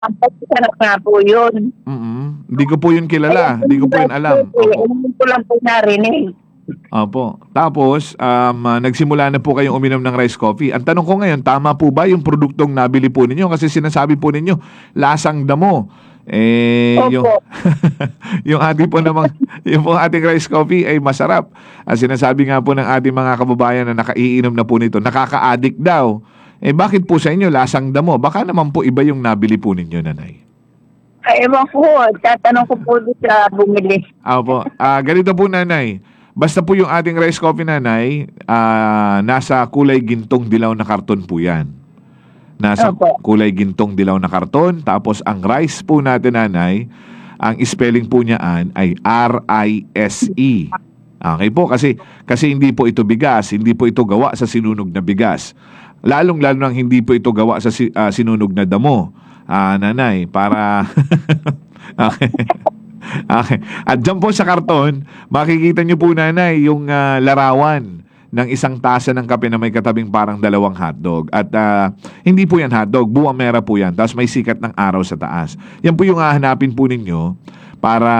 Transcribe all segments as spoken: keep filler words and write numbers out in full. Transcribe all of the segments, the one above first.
Ang pagkasarap nga po yun. Mm. Hindi ko po yun Kaya kilala. Hindi ko po yun alam. po, Opo. hindi ko lang po narinig. Opo. Tapos, um, ah, nagsimula na po kayong uminom ng rice coffee. Ang tanong ko ngayon, tama po ba yung produktong nabili po ninyo? Kasi sinasabi po ninyo, lasang damo. Eh, yung, Opo. yung ating po namang, yung po ating rice coffee ay masarap. Ang sinasabi nga po ng ating mga kababayan na nakaiinom na po nito, nakaka-addict daw. Eh, bakit po sa inyo lasang damo? Baka naman po iba yung nabili po ninyo, nanay. Ay, ewan ko, tatanong ko po doon sa bumili. Opo. Ah, ganito po, nanay. Basta po yung ating rice coffee, nanay, ah, nasa kulay gintong dilaw na karton po yan. Nasa Opo. kulay gintong dilaw na karton. Tapos ang rice po natin, nanay, ang spelling po niyaan ay R I S E. Okay po, kasi, kasi hindi po ito bigas, hindi po ito gawa sa sinunog na bigas. Lalong-lalo nang hindi po ito gawa sa si- ah, sinunog na damo. Ah, nanay, para... okay. Okay. At dyan po sa karton, makikita nyo po, nanay, yung ah, larawan ng isang tasa ng kape na may katabing parang dalawang hotdog. At ah, hindi po yan hotdog, buwang mera po yan. Tapos may sikat ng araw sa taas. Yan po yung hahanapin po ninyo para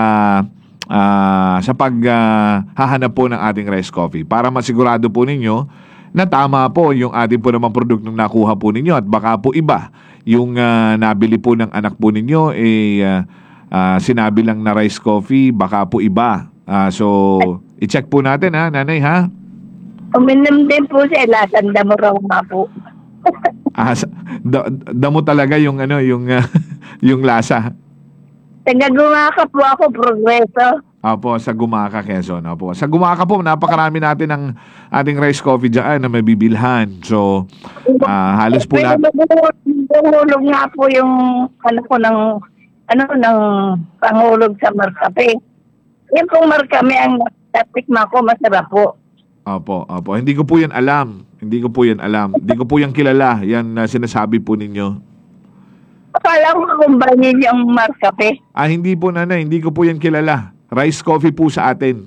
ah, sa paghahanap po ng ating rice coffee. Para masigurado po ninyo na tama po yung ating po namang produktong nakuha po ninyo. At baka po iba yung ah, nabili po ng anak po ninyo eh... ah, Ah, sinabi lang na rice coffee, baka po iba. Ah, so, i-check po natin ha, nanay ha. Uminom din po siya, lasang damo raw nga po. Ah, sa- da- damo talaga yung ano, yung ah, yung lasa. Tagagumaka po ako, progreso. Opo, sa Gumaka, Quezon. Opo. Sa Gumaka po, napakarami natin ng ating rice coffee dyan na mabibilhan. So, ah, halos po Pero lahat. nahulog nga po yung ano ko ng ano ng pangulog sa markape. Yan pong markame ang natikma ko, masarap po. Opo, opo. Hindi ko po yan alam. Hindi ko po yan alam. Hindi ko po yan kilala. Yan na sinasabi po ninyo. Akala ko kumpanya yung markape. Ah, hindi po, nanay. Hindi ko po yan kilala. Rice coffee po sa atin.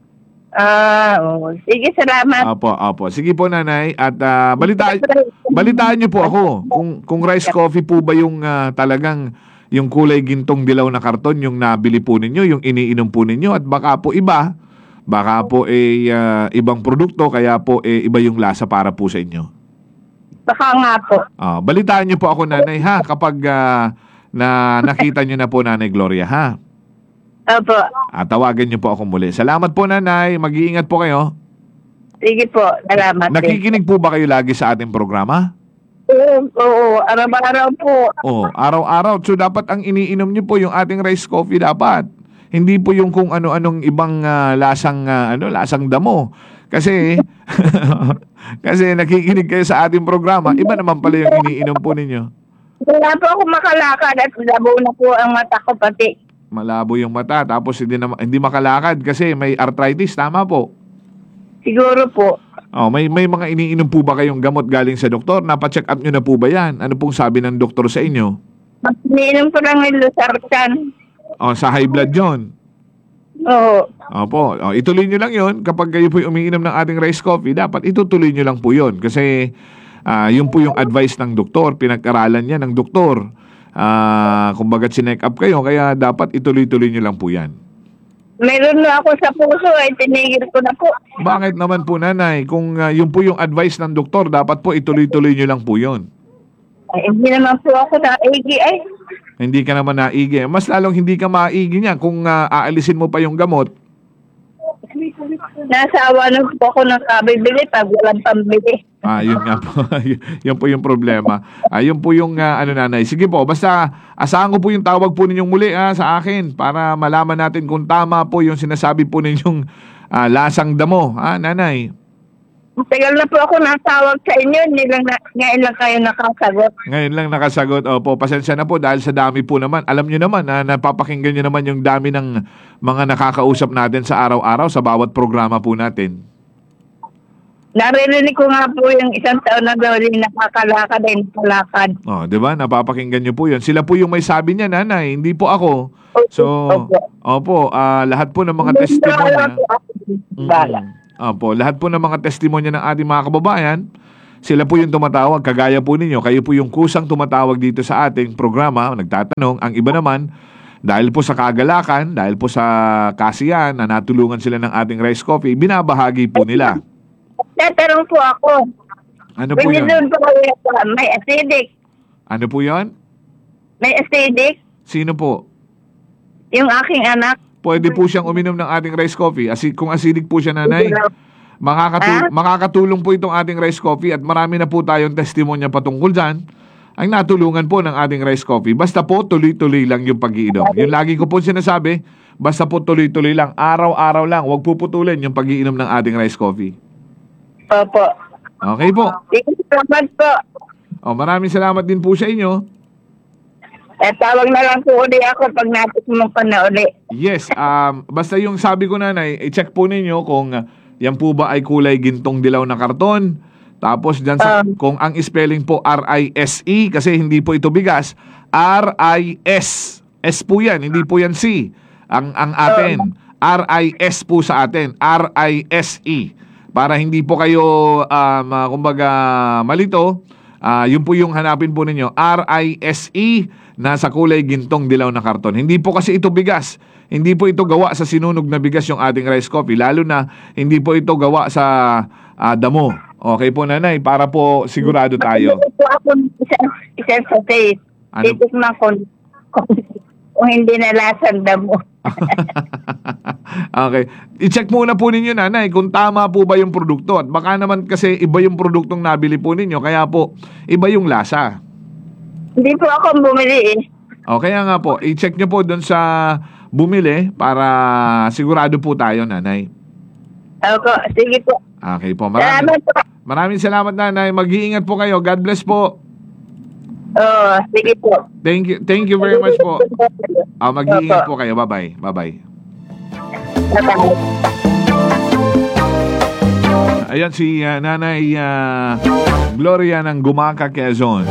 Ah, oo. Sige, salamat. Opo, opo. Sige po, nanay. At ah, balita, balitaan niyo po ako kung, kung rice coffee po ba yung ah, talagang yung kulay gintong dilaw na karton yung nabili po ninyo, yung iniinom po ninyo. At baka po iba, baka po eh, ah, ibang produkto, kaya po eh, iba yung lasa para po sa inyo. Baka nga po. Ah, balitaan niyo po ako, nanay, ha? Kapag ah, na nakita niyo na po, nanay Gloria, ha? Opo. At tawagan niyo po ako muli. Salamat po, nanay. Mag-iingat po kayo. Sige po, salamat din. Nakikinig po ba kayo lagi sa ating programa? Oo, oo, araw-araw po. Oh, araw-araw. So dapat ang iniinom niyo po yung ating rice coffee dapat. Hindi po yung kung ano-anong ibang ah, lasang ah, ano, lasang damo. Kasi kasi nakikinig kayo sa ating programa, iba naman pala yung iniinom po ninyo. Wala po ako makalakad at labo na po ang mata ko pati. Malabo yung mata tapos hindi na, hindi makalakad kasi may arthritis, tama po. Siguro po. Oh, may may mga iniinom po ba kayong gamot galing sa doktor? Napa-check up niyo na po ba 'yan? Ano pong sabi ng doktor sa inyo? Iniinom ko lang yung Losartan. Oh, sa high blood 'yon. Oo. Opo, oh, ituloy nyo lang yon. Kapag kayo po umiinom ng ating rice coffee, dapat itutuloy nyo lang po yon. Kasi ah, yun po yung advice ng doktor, pinag-aralan niya ng doktor. Ah, kumbaga chinek up kayo, kaya dapat ituloy-tuloy nyo lang po yan. Meron na ako sa puso ay tinigil ko na po. Bakit naman po, nanay? Kung ah, yun po yung advice ng doktor, dapat po ituloy-tuloy nyo lang po yon. Ay, hindi naman po ako na A G I. Hindi ka naman naigi. Mas lalong hindi ka maigi niya kung ah, aalisin mo pa yung gamot. Nasawa na po ako ng kabibili pag walang pambili. Ah, yun nga po. Yun po yung problema. Ah, yun po yung ah, ano, nanay. Sige po, basta asahan ko po yung tawag po ninyong muli ah, sa akin para malaman natin kung tama po yung sinasabi po ninyong ah, lasang damo. Ah, nanay. Tagal na po ako natawag sa inyo, hindi lang na, ngayon lang kayo nakasagot. Ngayon lang nakasagot. Opo, pasensya na po dahil sa dami po naman. Alam nyo naman na napapakinggan nyo naman yung dami ng mga nakakausap natin sa araw-araw sa bawat programa po natin. Naririnig ko nga po yung isang taon na daw rin nakakalakad ay nakalakad. Oh, 'di ba? Napapakinggan niyo po 'yon. Sila po yung may sabi niya, nanay, hindi po ako. So, Opo. opo, ah, lahat po ng mga Hindi testimonya. na po ako. Bala. Mm. Opo, lahat po ng mga testimonya ng ating mga kababayan, Sila po yung tumatawag, kagaya po ninyo, kayo po yung kusang tumatawag dito sa ating programa, nagtatanong. Ang iba naman, dahil po sa kagalakan, dahil po sa kasiyahan na natulungan sila ng ating Rice Coffee, binabahagi po nila. Tatanong po ako. Ano po Pwede yun? doon po kayo sa may acidic. Ano po yun? May acidic. Sino po? Yung aking anak. Pwede po siyang uminom ng ating Rice Coffee. Asi kung acidic po siya, nanay, makakatul- Ah? makakatulong po itong ating Rice Coffee at marami na po tayong testimonya patungkol dyan ang natulungan po ng ating Rice Coffee. Basta po tuloy-tuloy lang yung pag-iinom. Yung lagi ko po sinasabi, basta po tuloy-tuloy lang, araw-araw lang, huwag puputulin yung pag-iinom ng ating Rice Coffee. Opo. Okay po. Sige, salamat po. O, maraming salamat din po sa inyo. Eh, tawag na lang po uli ako pag natikman ko na uli. Yes, um, basta yung sabi ko, nanay, i-check po ninyo kung uh, yan po ba ay kulay gintong dilaw na karton. Tapos dyan sa, Um, kung ang spelling po R I S E, kasi hindi po ito bigas, R I S. S po yan, hindi po yan C. Ang, ang atin, R I S po sa atin, R I S E. Para hindi po kayo, um, uh, kumbaga, malito, uh, yun po yung hanapin po ninyo, R I S E, nasa kulay gintong dilaw na karton. Hindi po kasi ito bigas. Hindi po ito gawa sa sinunog na bigas yung ating Rice Coffee. Lalo na hindi po ito gawa sa uh, damo. Okay po, nanay, para po sigurado tayo. Ito po ako isang, isang sa taste. Ano? Titikman ko kung, kung hindi na lasang damo. Okay. I-check muna po ninyo, nanay, kung tama po ba yung produkto. At baka naman kasi iba yung produktong nabili po ninyo. Kaya po, iba yung lasa. Hindi po ako bumili eh. O, kaya nga po, i-check nyo po doon sa bumili para sigurado po tayo, nanay. Opo, sige po. Okay po. Salamat Maraming, po. maraming salamat, nanay. Mag-iingat po kayo. God bless po. Oo, sige po. Thank you, thank you very much po. Ah, mag-iingat po kayo. Bye-bye. Bye-bye. Bye-bye. Ayan si uh, Nanay uh, Gloria ng Gumaca, Quezon.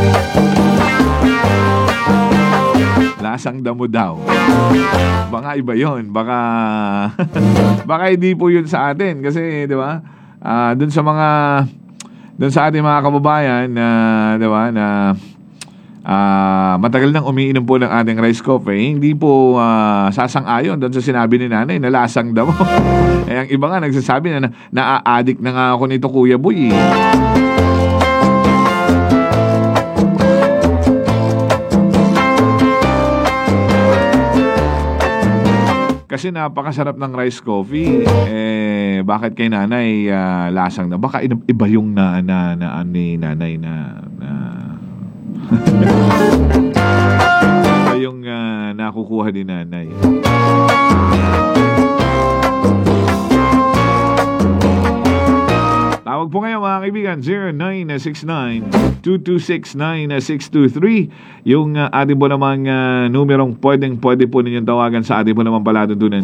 Lasang damo daw. Baka iba yun. Baka baka hindi po yun sa atin. Kasi, di ba? Uh, dun sa mga dun sa ating mga kababayan na, di ba, na uh, matagal nang umiinom po ng ating Rice Coffee, hindi po uh, sasang-ayon dun sa sinabi ni nanay na lasang damo. Eh, ang iba nga nagsasabi na na-addict na nga ako nito, Kuya Boy. Eh. Kasi napakasarap ng Rice Coffee. Eh, bakit kay nanay uh, lasang na? Baka iba yung na, na, na, ni nanay na... na iba yung uh, nakukuha ni nanay. Tawag po ngayon mga kaibigan, zero nine six nine, two two six, nine six two three. Yung uh, ating po namang uh, numerong pwedeng pwede po ninyong tawagan sa ating po namang palatuntunan.